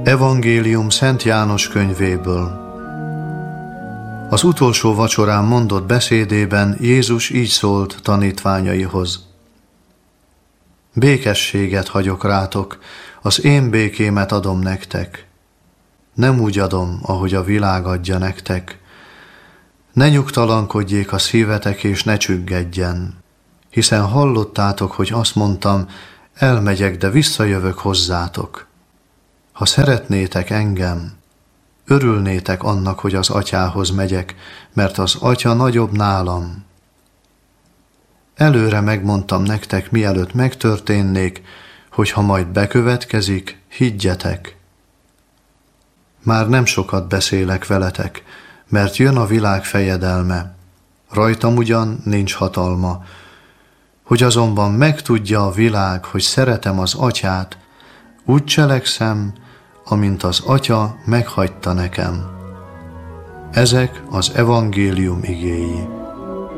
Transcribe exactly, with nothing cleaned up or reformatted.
Evangélium Szent János könyvéből. Az utolsó vacsorán mondott beszédében Jézus így szólt tanítványaihoz. Békességet hagyok rátok, az én békémet adom nektek. Nem úgy adom, ahogy a világ adja nektek. Ne nyugtalankodjék a szívetek, és ne csüggedjen. Hiszen hallottátok, hogy azt mondtam, elmegyek, de visszajövök hozzátok. Ha szeretnétek engem, örülnétek annak, hogy az Atyához megyek, mert az Atya nagyobb nálam. Előre megmondtam nektek, mielőtt megtörténnék, hogy ha majd bekövetkezik, higgyetek. Már nem sokat beszélek veletek, mert jön a világ fejedelme. Rajtam ugyan nincs hatalma, hogy azonban megtudja a világ, hogy szeretem az Atyát, úgy cselekszem, amint az Atya meghagyta nekem. Ezek az evangélium igéi.